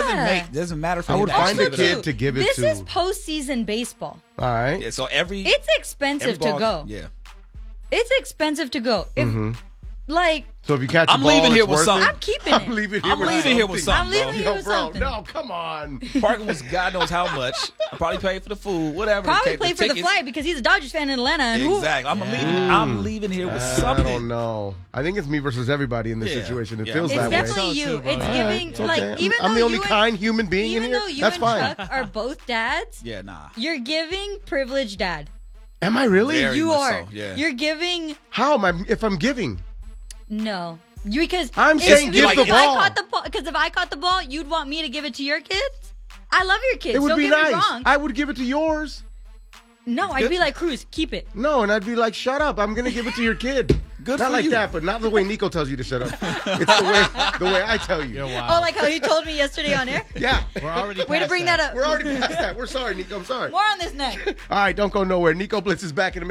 doesn't matter for I him would to find actually a give it kid up. to give it This to. is postseason baseball. All right. Yeah, so every It's expensive ball, to go. Yeah. It's expensive to go. If like So if you catch a I'm ball, leaving here it's with worth something. it? I'm keeping I'm it. leaving here I'm with leaving here with something. something. I'm leaving bro. here with bro, something. no, come on. Parking was God knows how much. I probably paid for the food, whatever. Probably the played for the tickets. flight because he's a Dodgers fan in Atlanta. And Exactly. I'm leaving here with something. I don't know. I think it's me versus everybody in this Yeah. situation. It Yeah. feels It's that way. definitely So you. too, bro. It's All giving It's like okay. even I'm though the only you and- kind human being in even here. though you That's and fine. Chuck are both dads, Yeah, nah. you're giving privileged dad. Am I really? Very You much are. so, yeah. You're giving How am I? If I'm giving, no. You because I'm if- saying give the if ball. I caught the ball because if I caught the ball, you'd want me to give it to your kids. I love your kids. it would Don't be get me nice. wrong. I would give it to yours. No, I'd be like Cruz. Keep it. No, and I'd be like, "Shut up! I'm gonna give it to your kid." Good Not for like you. that, but not the way Nico tells you to shut up. It's the way I tell you. You're Oh, wild. like how you told me yesterday on air. Yeah, We're already Way to past bring that up. we're already past that. We're sorry, Nico. I'm sorry. More on this next. All right, don't go nowhere. Nico Blitz is back in a minute.